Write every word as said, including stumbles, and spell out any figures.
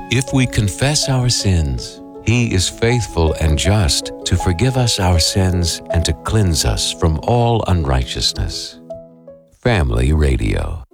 If we confess our sins, He is faithful and just to forgive us our sins and to cleanse us from all unrighteousness. Family Radio.